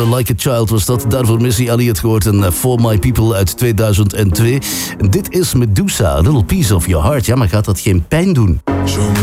Like a Child was dat. Daarvoor Missy Elliott gehoord en For My People uit 2002. En dit is Medusa, A Little Piece of Your Heart. Ja, maar gaat dat geen pijn doen?